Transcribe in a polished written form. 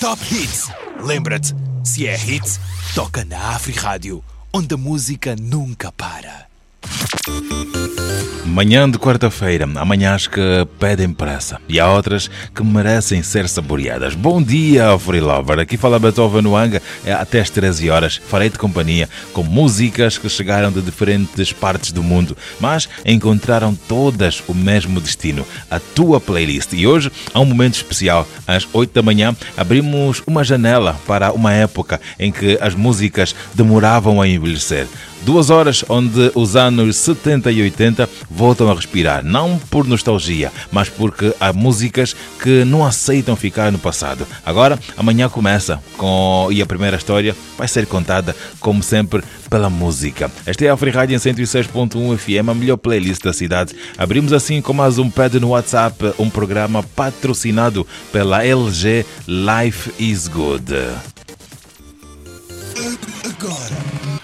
Top Hits. Lembra-te, se é hits, toca na Afrirádio, onde a música nunca para. Manhã de quarta-feira, há manhãs que pedem pressa e há outras que merecem ser saboreadas. Bom dia, Free Lover. Aqui fala Beethoven Wanga. Até às 13 horas farei de companhia com músicas que chegaram de diferentes partes do mundo, mas encontraram todas o mesmo destino, a tua playlist. E hoje há um momento especial. Às 8 da manhã abrimos uma janela para uma época em que as músicas demoravam a envelhecer. 2 horas onde os anos 70 e 80 voltam a respirar, não por nostalgia, mas porque há músicas que não aceitam ficar no passado. Agora, amanhã começa e a primeira história vai ser contada, como sempre, pela música. Esta é a Afrirádio em 106.1 FM, a melhor playlist da cidade. Abrimos assim com mais um pad no WhatsApp, um programa patrocinado pela LG Life is Good. Agora,